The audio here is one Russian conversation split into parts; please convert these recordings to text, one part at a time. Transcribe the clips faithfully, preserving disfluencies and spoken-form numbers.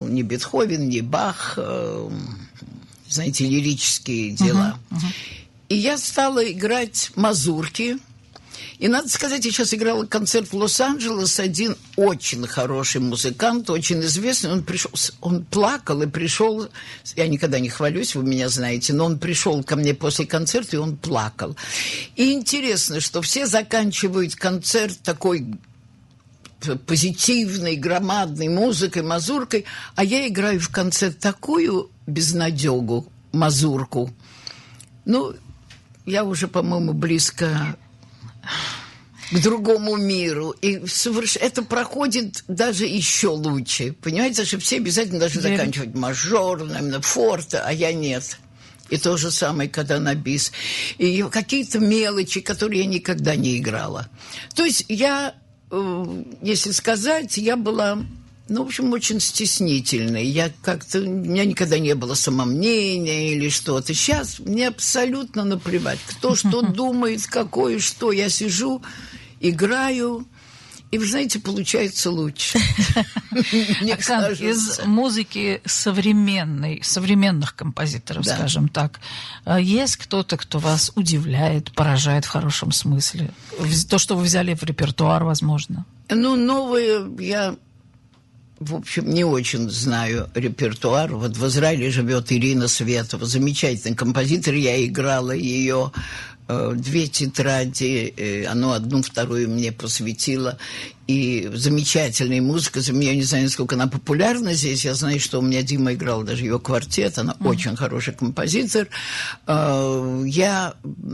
ни Бетховен, ни Бах, э, знаете, лирические дела. Uh-huh, uh-huh. И я стала играть мазурки. И, надо сказать, я сейчас играла концерт в Лос-Анджелес. Один очень хороший музыкант, очень известный. Он пришел, он плакал и пришел... Я никогда не хвалюсь, вы меня знаете, но он пришел ко мне после концерта, и он плакал. И интересно, что все заканчивают концерт такой позитивной, громадной музыкой, мазуркой, а я играю в конце такую безнадегу, мазурку. Ну, я уже, по-моему, близко... к другому миру. И соверш... это проходит даже еще лучше. Понимаете, что все обязательно должны yeah. заканчивать мажорным, форте, а я нет. И то же самое, когда на бис. И какие-то мелочи, которые я никогда не играла. То есть я, если сказать, я была... Ну, в общем, очень стеснительный. Я как-то... У меня никогда не было самомнения или что-то. Сейчас мне абсолютно наплевать. Кто что думает, какое что. Я сижу, играю, и, вы знаете, получается лучше. Оксана, из музыки современной, современных композиторов, скажем так, есть кто-то, кто вас удивляет, поражает в хорошем смысле? То, что вы взяли в репертуар, возможно? Ну, новые... Я... В общем, не очень знаю репертуар. Вот в Израиле живет Ирина Светова, замечательный композитор. Я играла ее э, две тетради, э, она одну, вторую мне посвятила. И замечательная музыка. Я не знаю, насколько она популярна здесь. Я знаю, что у меня Дима играл даже ее квартет. Она mm. очень хороший композитор. Э, я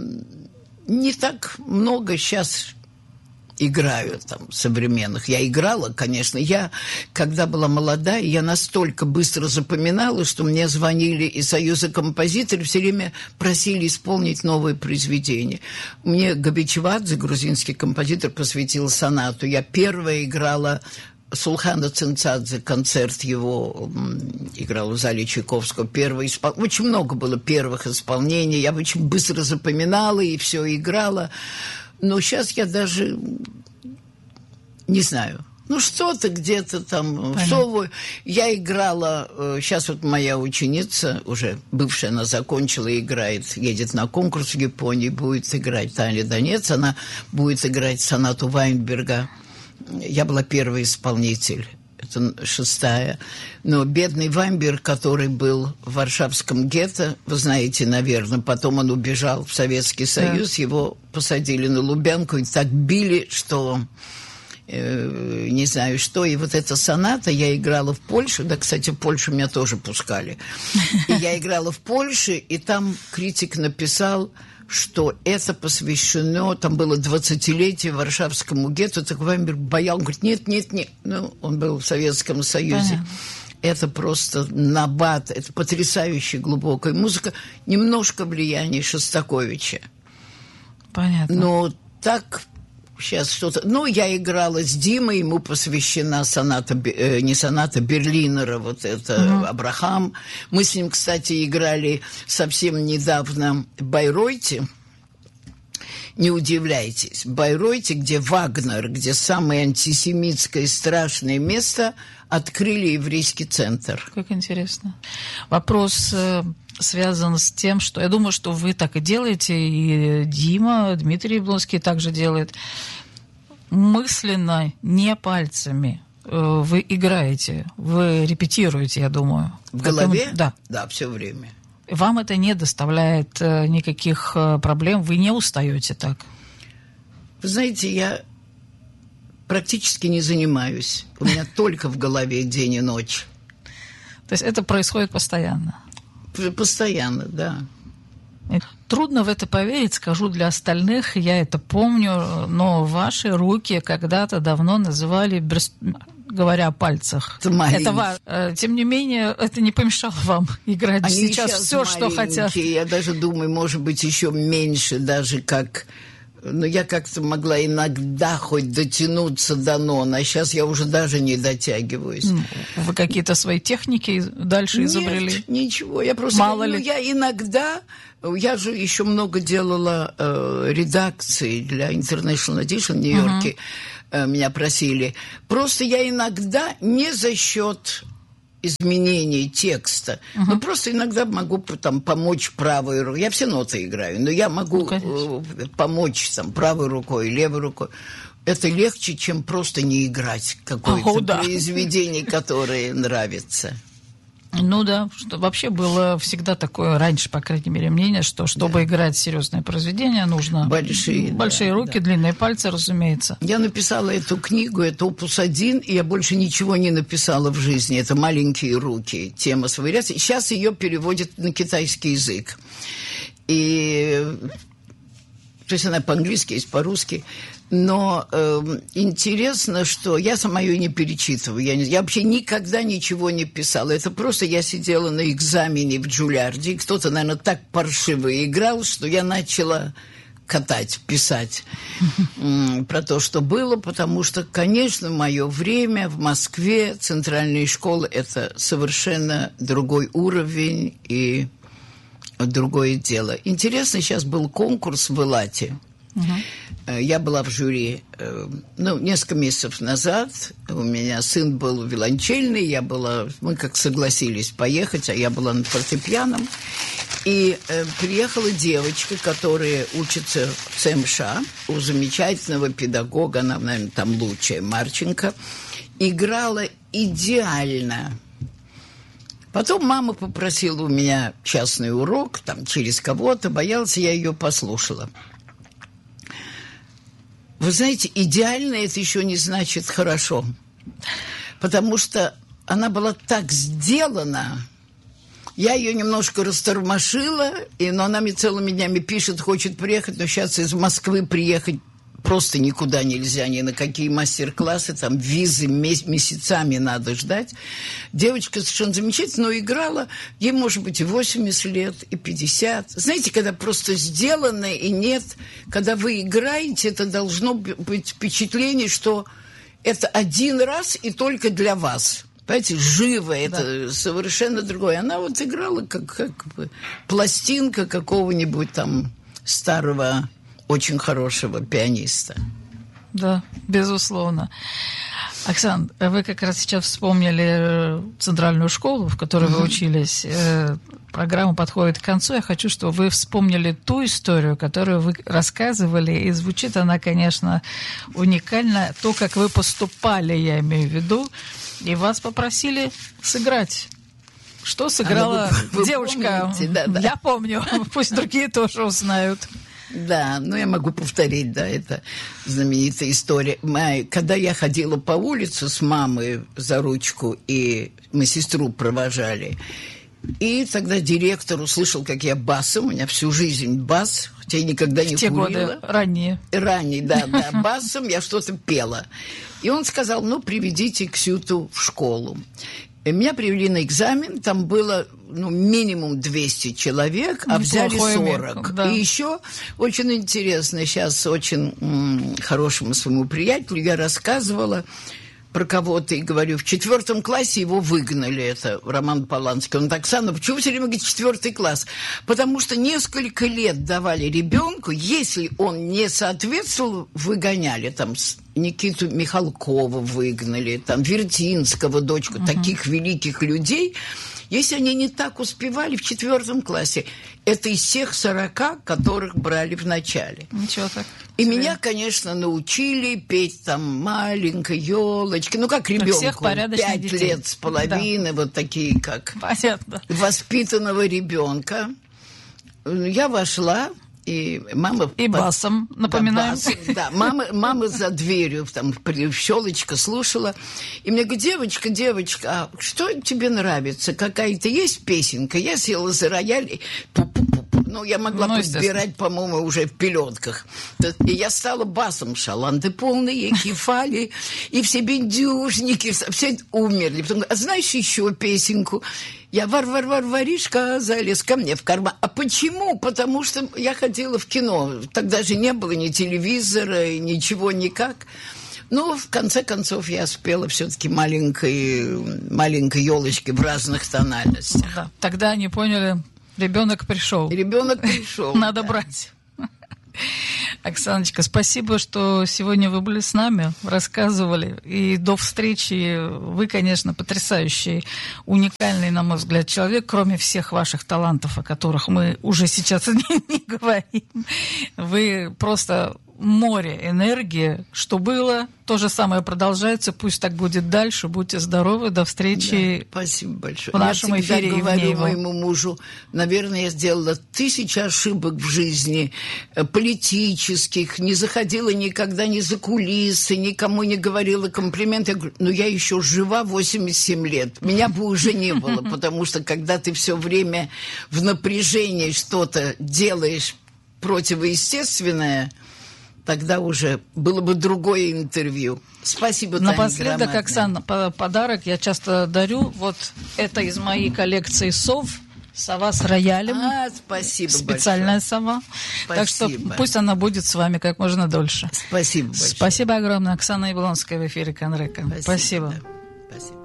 не так много сейчас... играю там современных. Я играла, конечно. Я, когда была молодая, я настолько быстро запоминала, что мне звонили из Союза композиторов, все время просили исполнить новые произведения. Мне Габичвадзе, грузинский композитор, посвятил сонату. Я первая играла Сулхана Цинцадзе, концерт его играл в зале Чайковского. Первый испол... Очень много было первых исполнений. Я очень быстро запоминала и все играла. Но сейчас я даже не знаю. Ну, что-то где-то там... Что я играла... Сейчас вот моя ученица, уже бывшая, она закончила, играет, едет на конкурс в Японии, будет играть Таня Донец. Она будет играть сонату Вайнберга. Я была первый исполнитель. Это шестая. Но бедный Вайнберг, который был в Варшавском гетто, вы знаете, наверное, потом он убежал в Советский Союз, да. Его посадили на Лубянку и так били, что э, не знаю что. И вот эта соната я играла в Польше. Да, кстати, в Польшу меня тоже пускали. И я играла в Польше, и там критик написал, что это посвящено, там было двадцатилетие Варшавскому гетту, так Вайнберг боял, он говорит, нет, нет, нет, ну, он был в Советском Союзе. Понятно. Это просто набат, это потрясающая глубокая музыка, немножко влияние Шостаковича. Понятно. Но так... Сейчас что-то... Ну, я играла с Димой, ему посвящена соната, э, не соната, Берлинера, вот это, uh-huh. Абрахам. Мы с ним, кстати, играли совсем недавно в Байройте. Не удивляйтесь, в Байройте, где Вагнер, где самое антисемитское и страшное место, открыли еврейский центр. Как интересно. Вопрос... связан с тем, что... Я думаю, что вы так и делаете, и Дима, Дмитрий Яблонский также делает. Мысленно, не пальцами, вы играете, вы репетируете, я думаю. В голове? Потом... Да. Да, все время. Вам это не доставляет никаких проблем? Вы не устаете так? Вы знаете, я практически не занимаюсь. У меня только в голове день и ночь. То есть это происходит постоянно? Постоянно, да. Трудно в это поверить, скажу для остальных, я это помню, но ваши руки когда-то давно называли, говоря о пальцах. Это, это, тем не менее, это не помешало вам играть Они сейчас, сейчас все, что хотят. Я даже думаю, может быть, еще меньше, даже как... Но я как-то могла иногда хоть дотянуться до нона, а сейчас я уже даже не дотягиваюсь. Вы какие-то свои техники дальше изобрели? Нет, ничего. Я просто... Мало ну, ли. Я иногда... Я же еще много делала э, редакции для International Edition в Нью-Йорке. Uh-huh. Э, меня просили. Просто я иногда не за счет изменение текста. Uh-huh. Ну, просто иногда могу там помочь правой рукой. Я все ноты играю, но я могу ну, помочь там правой рукой, левой рукой. Это легче, чем просто не играть какое-то oh, да. произведение, которое нравится. Ну да, что вообще было всегда такое, раньше, по крайней мере, мнение, что чтобы да. играть серьезное произведение, нужно большие, большие да, руки, да. длинные пальцы, разумеется. Я написала эту книгу, это опус один, и я больше ничего не написала в жизни. Это «Маленькие руки», тема с вариацией. Сейчас ее переводят на китайский язык. И... То есть она по-английски, есть по-русски. Но э, интересно, что я сама ее не перечитываю. Я, не, я вообще никогда ничего не писала. Это просто я сидела на экзамене в Джулиарде, и кто-то, наверное, так паршиво играл, что я начала катать, писать э, про то, что было, потому что, конечно, мое время в Москве, центральные школы, это совершенно другой уровень и другое дело. Интересно, сейчас был конкурс в Элате. Uh-huh. Я была в жюри, ну, несколько месяцев назад. У меня сын был виолончельный, я была, мы как согласились поехать, а я была на фортепианом. И э, приехала девочка, которая учится в ЦМШ у замечательного педагога, она, наверное, там лучшая, Марченко. Играла идеально. Потом мама попросила у меня частный урок, там, через кого-то, боялась, я ее послушала. Вы знаете, идеально это еще не значит хорошо, потому что она была так сделана, я ее немножко растормошила, и, но она мне целыми днями пишет, хочет приехать, но сейчас из Москвы приехать просто никуда нельзя, ни на какие мастер-классы, там визы месяцами надо ждать. Девочка совершенно замечательная, но играла, ей может быть и восемьдесят лет, и пятьдесят. Знаете, когда просто сделано и нет, когда вы играете, это должно быть впечатление, что это один раз и только для вас. Понимаете, живо, это да. совершенно другое. Она вот играла как, как бы пластинка какого-нибудь там старого, очень хорошего пианиста. Да, безусловно. Оксана, вы как раз сейчас вспомнили центральную школу, в которой вы учились. Программа подходит к концу. Я хочу, чтобы вы вспомнили ту историю, которую вы рассказывали, и звучит она, конечно, уникально. То, как вы поступали, я имею в виду, и вас попросили сыграть. Что сыграла а, вы, вы девушка? Помните, да, да. Я помню, пусть другие тоже узнают. Да, ну я могу повторить, да, это знаменитая история. Мы, когда я ходила по улице с мамой за ручку, и мы сестру провожали, и тогда директор услышал, как я басом, у меня всю жизнь бас, хотя я никогда не в те курила. Годы ранние. Ранние, да, да, басом я что-то пела. И он сказал, ну, приведите Ксюту в школу. И меня привели на экзамен, там было ну, минимум двести человек, а взяли сорок. Да. И еще очень интересно, сейчас очень м- хорошему своему приятелю я рассказывала про кого-то и говорю, в четвертом классе его выгнали, это Роман Поланский. Он так, Оксана, почему все время говорит четвертый класс? Потому что несколько лет давали ребенку, если он не соответствовал, выгоняли. Там Никиту Михалкова выгнали, там Вертинского, дочку, uh-huh. таких великих людей. Если они не так успевали в четвертом классе, это из всех сорока, которых брали в начале. Ничего так. И Тебе. Меня, конечно, научили петь там маленькой елочки, ну как ребенку, пять детей. Лет с половиной, да. Вот такие как понятно. Воспитанного ребенка. Я вошла. И мама... И под... басом, напоминаем. Да, басом, да. Мама, мама за дверью, там, щелочка слушала. И мне говорит, девочка, девочка, а что тебе нравится? Какая-то есть песенка? Я села за рояль, и пу-пу-пу-пу. Ну, я могла ну, подбирать, по-моему, уже в пеленках. И я стала басом. Шаланды полные, кефали, и все бендюжники, все умерли. Потом, а знаешь еще песенку? Я вар-вар-вар-варишка залез ко мне в карман. А почему? Потому что я ходила в кино. Тогда же не было ни телевизора, ничего никак. Но, в конце концов, я спела все-таки маленькой, маленькой елочки в разных тональностях. Да. Тогда они поняли, ребенок пришел. Ребенок пришел. Надо брать. Оксаночка, спасибо, что сегодня вы были с нами, рассказывали. И до встречи. Вы, конечно, потрясающий, уникальный, на мой взгляд, человек, кроме всех ваших талантов, о которых мы уже сейчас не, не говорим. Вы просто море энергии, что было, то же самое продолжается, пусть так будет дальше. Будьте здоровы, до встречи. Да, спасибо большое. В нашем я эфире всегда говорю и моему мужу, наверное, я сделала тысячи ошибок в жизни, политических, не заходила никогда ни за кулисы, никому не говорила комплименты. Я говорю, ну я еще жива восемьдесят семь лет, меня бы уже не было, потому что когда ты все время в напряжении что-то делаешь противоестественное, тогда уже было бы другое интервью. Спасибо, Таня. Напоследок, Оксана, подарок я часто дарю. Вот это из моей коллекции сов. Сова с роялем. А, спасибо Специальная большое. сова. Спасибо. Так что пусть она будет с вами как можно дольше. Спасибо большое. Спасибо огромное. Оксана Яблонская в эфире Конрека. Спасибо. Спасибо. Да. Спасибо.